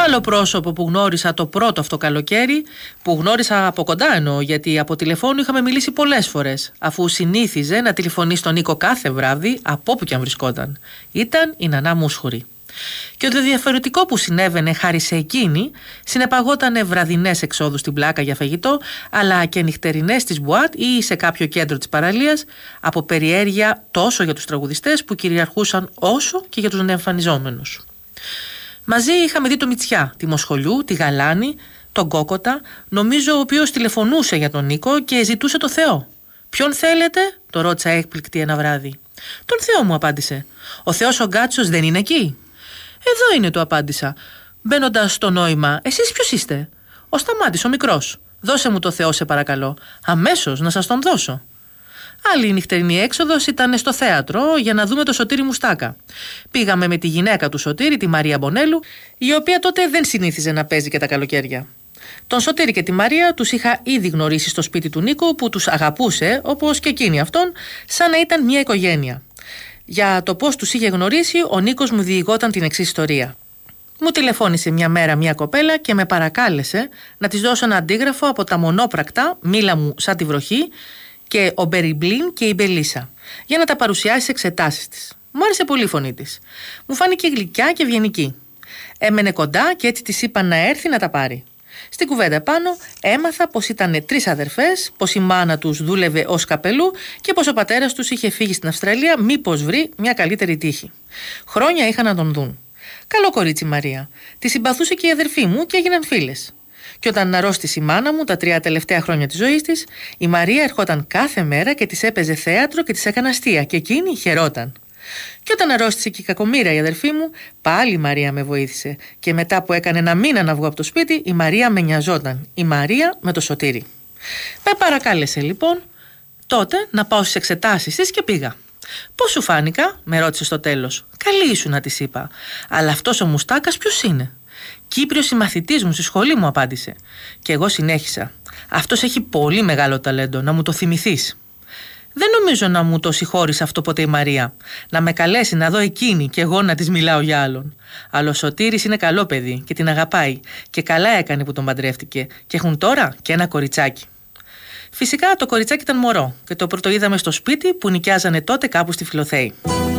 άλλο πρόσωπο που γνώρισα το πρώτο αυτό καλοκαίρι, που γνώρισα από κοντά εννοώ, γιατί από τηλεφώνου είχαμε μιλήσει πολλές φορές, αφού συνήθιζε να τηλεφωνεί στον Νίκο κάθε βράδυ, από όπου και αν βρισκόταν, ήταν η Νανά Μούσχουρη. Και το διαφορετικό που συνέβαινε χάρη σε εκείνη, συνεπαγότανε βραδινές εξόδους στην Πλάκα για φαγητό, αλλά και νυχτερινές της Μπουάτ ή σε κάποιο κέντρο της παραλίας, από περιέργεια τόσο για τους τραγουδιστές που κυριαρχούσαν όσο και για τους νεοεμφανιζόμενους. Μαζί είχαμε δει το Μητσιά, τη Μοσχολιού, τη Γαλάνη, τον Κόκοτα, νομίζω ο οποίος τηλεφωνούσε για τον Νίκο και ζητούσε το Θεό. «Ποιον θέλετε?» το ρώτησα έκπληκτη ένα βράδυ. «Τον Θεό», μου απάντησε. «Ο Θεός ο Γκάτσος δεν είναι εκεί?» «Εδώ είναι», του απάντησα, μπαίνοντας στο νόημα. «Εσείς ποιος είστε?» «Ο Σταμάτης, ο μικρός. Δώσε μου το Θεό, σε παρακαλώ. Αμέσως να σας τον δώσω». Άλλη νυχτερινή έξοδος ήταν στο θέατρο για να δούμε το Σωτήρη Μουστάκα. Πήγαμε με τη γυναίκα του Σωτήρη, τη Μαρία Μπονέλου, η οποία τότε δεν συνήθιζε να παίζει και τα καλοκαίρια. Τον Σωτήρη και τη Μαρία τους είχα ήδη γνωρίσει στο σπίτι του Νίκου, που τους αγαπούσε, όπως και εκείνη αυτόν, σαν να ήταν μια οικογένεια. Για το πώς τους είχε γνωρίσει, ο Νίκος μου διηγόταν την εξής ιστορία. Μου τηλεφώνησε μια μέρα μια κοπέλα και με παρακάλεσε να της δώσω ένα αντίγραφο από τα μονόπρακτα «Μίλα μου σαν τη βροχή» και «Ο Μπεριμπλίν και η Μπελίσσα» για να τα παρουσιάσει σε εξετάσεις της. Μου άρεσε πολύ η φωνή της. Μου φάνηκε γλυκιά και ευγενική. Έμενε κοντά και έτσι της είπα να έρθει να τα πάρει. Στην κουβέντα πάνω έμαθα πως ήταν 3 αδερφές, πως η μάνα τους δούλευε ως καπελού και πως ο πατέρας τους είχε φύγει στην Αυστραλία μήπως βρει μια καλύτερη τύχη. Χρόνια είχαν να τον δουν. Καλό κορίτσι Μαρία. Τη συμπαθούσε και η αδερφή μου και έγιναν φίλες. Και όταν αρρώστησε η μάνα μου τα 3 τελευταία χρόνια της ζωής της, η Μαρία ερχόταν κάθε μέρα και της έπαιζε θέατρο και της έκανε αστεία και εκείνη χαιρόταν. Και όταν αρρώστησε και η κακομοίρα η αδερφή μου, πάλι η Μαρία με βοήθησε. Και μετά που έκανε 1 μήνα να βγω από το σπίτι, η Μαρία με νοιαζόταν. Η Μαρία με το Σωτήρι. Με παρακάλεσε λοιπόν τότε να πάω στις εξετάσεις της και πήγα. «Πώς σου φάνηκα?» με ρώτησε στο τέλος. «Καλή ήσουν», της είπα. «Αλλά αυτός ο Μουστάκας ποιος είναι?» «Κύπριος συμμαθητής μου στη σχολή», μου απάντησε. Και εγώ συνέχισα. «Αυτός έχει πολύ μεγάλο ταλέντο, να μου το θυμηθείς». Δεν νομίζω να μου το συγχώρησε αυτό ποτέ η Μαρία. Να με καλέσει να δω εκείνη και εγώ να της μιλάω για άλλον. Αλλά ο Σωτήρης είναι καλό παιδί και την αγαπάει. Και καλά έκανε που τον παντρεύτηκε. Και έχουν τώρα και ένα κοριτσάκι. Φυσικά το κοριτσάκι ήταν μωρό και το πρωτοείδαμε στο σπίτι που νοικιάζανε τότε κάπου στη Φιλοθέη.